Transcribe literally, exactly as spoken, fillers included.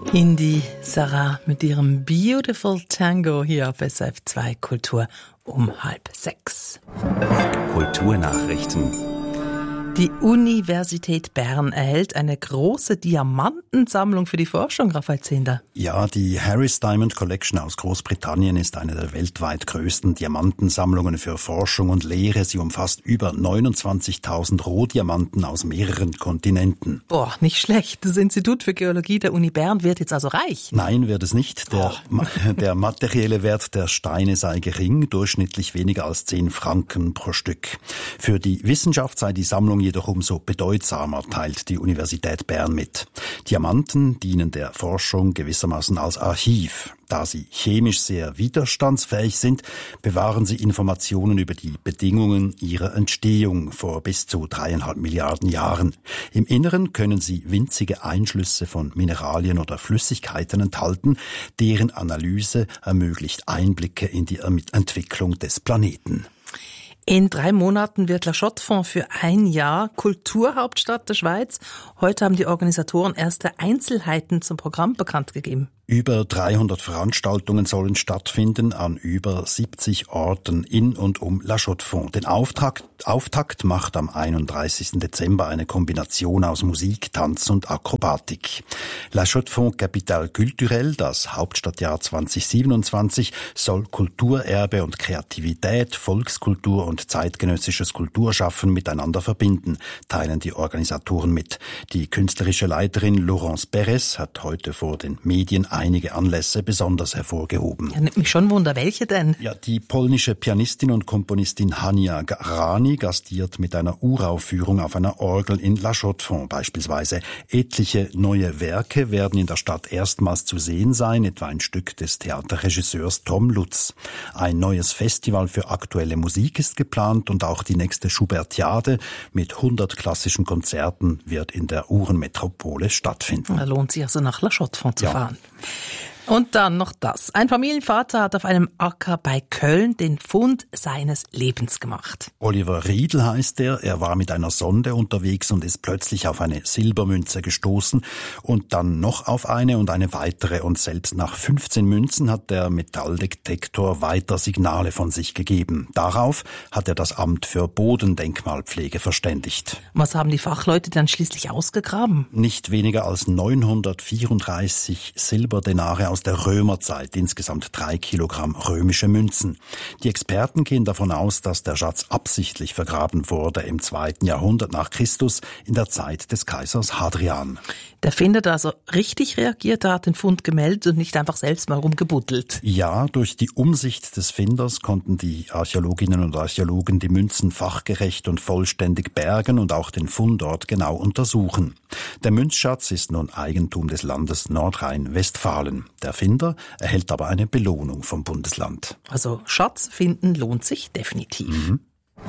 Indy Sarah mit ihrem Beautiful Tango hier auf S R F zwei Kultur um halb sechs. Kulturnachrichten. Die Universität Bern erhält eine große Diamantensammlung für die Forschung, Raphael Zehnder. Ja, die Harris Diamond Collection aus Großbritannien ist eine der weltweit größten Diamantensammlungen für Forschung und Lehre. Sie umfasst über neunundzwanzigtausend Rohdiamanten aus mehreren Kontinenten. Boah, nicht schlecht. Das Institut für Geologie der Uni Bern wird jetzt also reich. Nein, wird es nicht. Der, oh. der materielle Wert der Steine sei gering, durchschnittlich weniger als zehn Franken pro Stück. Für die Wissenschaft sei die Sammlung jedoch umso bedeutsamer, teilt die Universität Bern mit. Diamanten dienen der Forschung gewissermaßen als Archiv. Da sie chemisch sehr widerstandsfähig sind, bewahren sie Informationen über die Bedingungen ihrer Entstehung vor bis zu dreieinhalb Milliarden Jahren. Im Inneren können sie winzige Einschlüsse von Mineralien oder Flüssigkeiten enthalten, deren Analyse ermöglicht Einblicke in die Entwicklung des Planeten. In drei Monaten wird La Chaux-de-Fonds für ein Jahr Kulturhauptstadt der Schweiz. Heute haben die Organisatoren erste Einzelheiten zum Programm bekannt gegeben. Über dreihundert Veranstaltungen sollen stattfinden an über siebzig Orten in und um La Chaux-de-Fonds. Den Auftakt, Auftakt macht am einunddreißigsten Dezember eine Kombination aus Musik, Tanz und Akrobatik. La Chaux-de-Fonds Capitale Culturelle, das Hauptstadtjahr zweitausendsiebenundzwanzig, soll Kulturerbe und Kreativität, Volkskultur und zeitgenössisches Kulturschaffen miteinander verbinden, teilen die Organisatoren mit. Die künstlerische Leiterin Laurence Perez hat heute vor den Medien einige Anlässe besonders hervorgehoben. Ja, nimmt mich schon Wunder, welche denn? Ja, die polnische Pianistin und Komponistin Hania Rani gastiert mit einer Uraufführung auf einer Orgel in La Chaux-de-Fonds beispielsweise. Etliche neue Werke werden in der Stadt erstmals zu sehen sein, etwa ein Stück des Theaterregisseurs Tom Lutz. Ein neues Festival für aktuelle Musik ist geplant und auch die nächste Schubertiade mit hundert klassischen Konzerten wird in der Uhrenmetropole stattfinden. Da lohnt sich also nach La Chaux-de-Fonds zu ja. fahren. Und dann noch das. Ein Familienvater hat auf einem Acker bei Köln den Fund seines Lebens gemacht. Oliver Riedl heißt er. Er war mit einer Sonde unterwegs und ist plötzlich auf eine Silbermünze gestoßen und dann noch auf eine und eine weitere. Und selbst nach fünfzehn Münzen hat der Metalldetektor weiter Signale von sich gegeben. Darauf hat er das Amt für Bodendenkmalpflege verständigt. Was haben die Fachleute dann schließlich ausgegraben? Nicht weniger als neunhundertvierunddreißig Silberdenare aus der Römerzeit, insgesamt drei Kilogramm römische Münzen. Die Experten gehen davon aus, dass der Schatz absichtlich vergraben wurde im zweiten Jahrhundert nach Christus in der Zeit des Kaisers Hadrian. Der Finder hat also richtig reagiert, er hat den Fund gemeldet und nicht einfach selbst mal rumgebuddelt. Ja, durch die Umsicht des Finders konnten die Archäologinnen und Archäologen die Münzen fachgerecht und vollständig bergen und auch den Fundort genau untersuchen. Der Münzschatz ist nun Eigentum des Landes Nordrhein-Westfalen. Der Finder erhält aber eine Belohnung vom Bundesland. Also Schatz finden lohnt sich definitiv. Mhm.